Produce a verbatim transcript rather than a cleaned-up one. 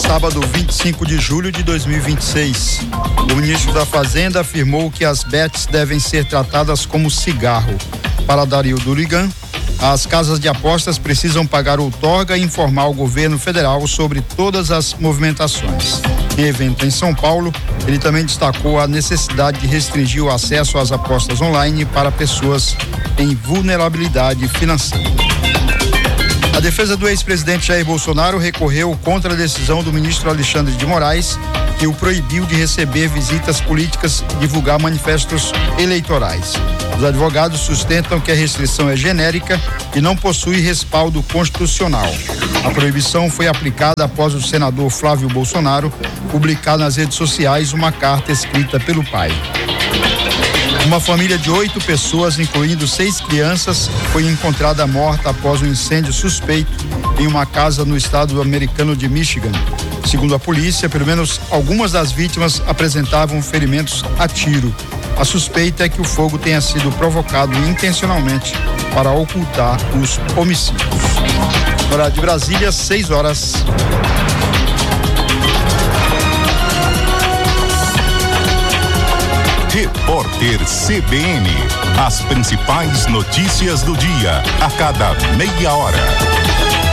sábado, vinte e cinco de julho de dois mil e vinte e seis. O ministro da Fazenda afirmou que as bets devem ser tratadas como cigarro. Para Dario Durigan, as casas de apostas precisam pagar outorga e informar o governo federal sobre todas as movimentações. Em evento em São Paulo, ele também destacou a necessidade de restringir o acesso às apostas online para pessoas em vulnerabilidade financeira. A defesa do ex-presidente Jair Bolsonaro recorreu contra a decisão do ministro Alexandre de Moraes, que o proibiu de receber visitas políticas e divulgar manifestos eleitorais. Os advogados sustentam que a restrição é genérica e não possui respaldo constitucional. A proibição foi aplicada após o senador Flávio Bolsonaro publicar nas redes sociais uma carta escrita pelo pai. Uma família de oito pessoas, incluindo seis crianças, foi encontrada morta após um incêndio suspeito em uma casa no estado americano de Michigan. Segundo a polícia, pelo menos algumas das vítimas apresentavam ferimentos a tiro. A suspeita é que o fogo tenha sido provocado intencionalmente para ocultar os homicídios. Hora de Brasília, seis horas. Repórter C B N. As principais notícias do dia, a cada meia hora.